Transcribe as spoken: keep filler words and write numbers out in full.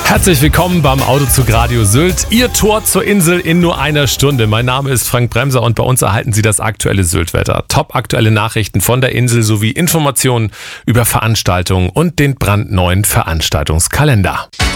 Herzlich willkommen beim Autozug Radio Sylt. Ihr Tor zur Insel in nur einer Stunde. Mein Name ist Frank Bremser und bei uns erhalten Sie das aktuelle Sylt-Wetter. Top aktuelle Nachrichten von der Insel sowie Informationen über Veranstaltungen und den brandneuen Veranstaltungskalender.